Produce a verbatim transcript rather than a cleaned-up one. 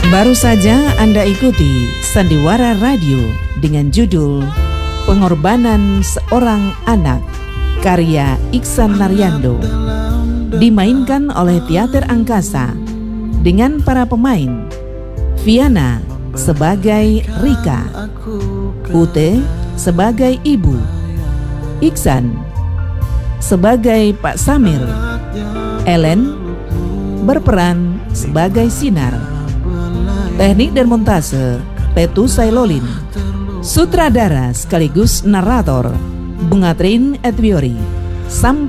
Baru saja Anda ikuti Sandiwara Radio dengan judul Pengorbanan Seorang Anak, karya Iksan Naryando, dimainkan oleh Teater Angkasa dengan para pemain: Viana sebagai Rika, Ute sebagai Ibu, Iksan sebagai Pak Samir, Ellen berperan sebagai Sinar. Teknik dan montase Petu Sailolin. Sutradara sekaligus narator Bunga Trin Edwiori. Sampai